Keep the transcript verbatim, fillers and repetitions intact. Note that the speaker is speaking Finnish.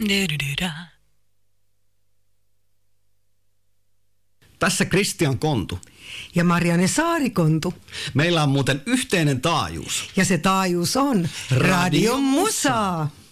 Tässä Kristian Kontu. Ja Marianne Saarikontu. Meillä on muuten yhteinen taajuus. Ja se taajuus on Radio Musaa.